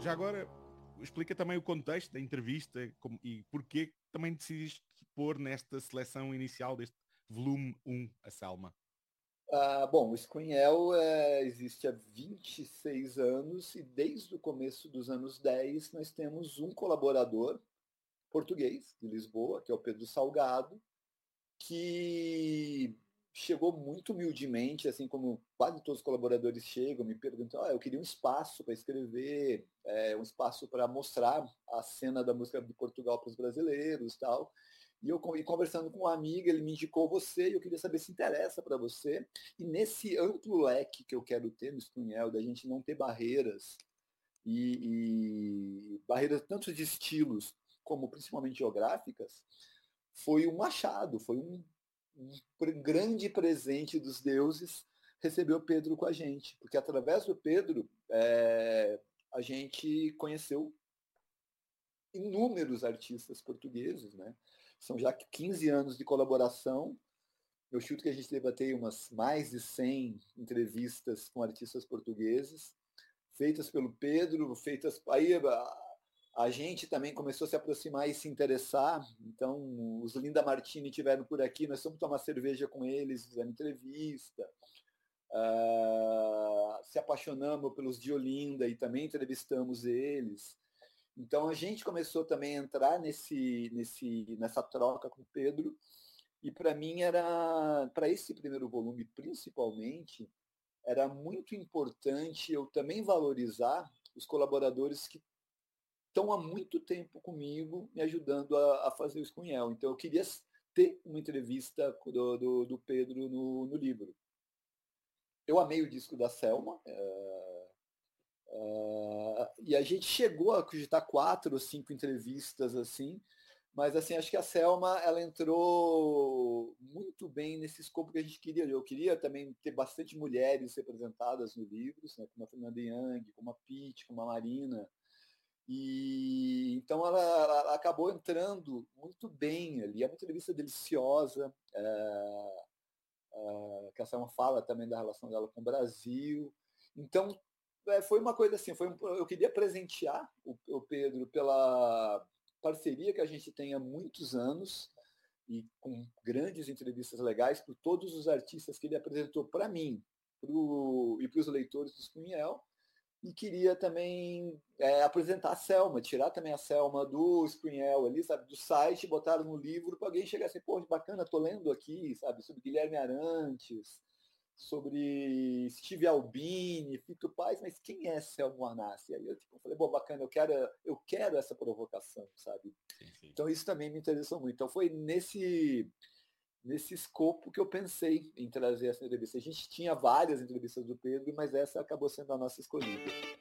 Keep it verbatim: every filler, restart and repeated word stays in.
já agora, explica também o contexto da entrevista como, e porquê também decidiste pôr nesta seleção inicial deste volume um, a Selma. Ah, bom, o Screenel é, existe há vinte e seis anos e desde o começo dos anos dez nós temos um colaborador português de Lisboa, que é o Pedro Salgado, que chegou muito humildemente, assim como quase todos os colaboradores chegam, me perguntam, ah, eu queria um espaço para escrever, é, um espaço para mostrar a cena da música de Portugal para os brasileiros e tal. E eu e conversando com uma amiga, ele me indicou você e eu queria saber se interessa para você. E nesse amplo leque que eu quero ter no Estunhel, da gente não ter barreiras, e, e barreiras tanto de estilos como principalmente geográficas, foi um machado, foi um, um grande presente dos deuses receber o Pedro com a gente, porque através do Pedro é, a gente conheceu inúmeros artistas portugueses, né? São já quinze anos de colaboração. Eu chuto que a gente deva ter umas mais de cem entrevistas com artistas portugueses, feitas pelo Pedro, feitas aí a, a gente também começou a se aproximar e se interessar. Então, os Linda Martini tiveram por aqui, nós fomos tomar cerveja com eles, fizemos entrevista. Uh, se apaixonamos pelos de Olinda e também entrevistamos eles. Então a gente começou também a entrar nesse, nesse, nessa troca com o Pedro, e para mim era, para esse primeiro volume principalmente, era muito importante eu também valorizar os colaboradores que estão há muito tempo comigo, me ajudando a, a fazer o Escunhel. Então eu queria ter uma entrevista do, do, do Pedro no, no livro. Eu amei o disco da Selma, é, Uh, e a gente chegou a cogitar quatro ou cinco entrevistas assim, mas assim acho que a Selma ela entrou muito bem nesse escopo que a gente queria. Eu queria também ter bastante mulheres representadas no livro, né, como a Fernanda Young, como a Pete, como a Marina. E então ela, ela acabou entrando muito bem ali. É uma entrevista deliciosa. É, é, que a Selma fala também da relação dela com o Brasil. Então é, foi uma coisa assim, foi um, eu queria presentear o, o Pedro pela parceria que a gente tem há muitos anos e com grandes entrevistas legais por todos os artistas que ele apresentou para mim pro, e para os leitores do Spuniel. E queria também é, apresentar a Selma, tirar também a Selma do Spuniel ali, sabe, do site, botar no livro para alguém chegar assim, pô, bacana, tô lendo aqui, sabe, sobre Guilherme Arantes, sobre Steve Albini, Fito Paz, mas quem é Selma Anassi? Aí eu tipo, falei, bom, bacana, eu quero, eu quero essa provocação, sabe? Sim, sim. Então isso também me interessou muito. Então foi nesse, nesse escopo que eu pensei em trazer essa entrevista. A gente tinha várias entrevistas do Pedro, mas essa acabou sendo a nossa escolhida.